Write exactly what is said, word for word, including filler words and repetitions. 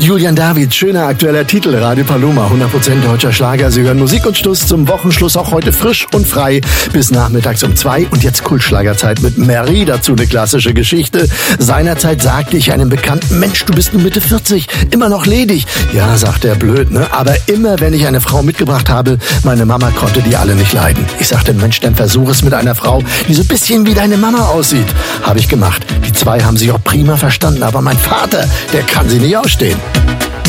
Julian David, schöner aktueller Titel, Radio Paloma, hundert Prozent deutscher Schlager. Sie hören Musik und Schluss zum Wochenschluss, auch heute frisch und frei bis nachmittags um zwei. Und jetzt Kultschlagerzeit mit Mary, dazu eine klassische Geschichte. Seinerzeit sagte ich einem Bekannten, Mensch, du bist nur Mitte vierzig, immer noch ledig. Ja, sagt er, blöd, ne? Aber immer, wenn ich eine Frau mitgebracht habe, meine Mama konnte die alle nicht leiden. Ich sagte, Mensch, dann versuch es mit einer Frau, die so ein bisschen wie deine Mama aussieht. Habe ich gemacht. Die zwei haben sich auch prima verstanden, aber mein Vater, der kann sie nicht ausstehen.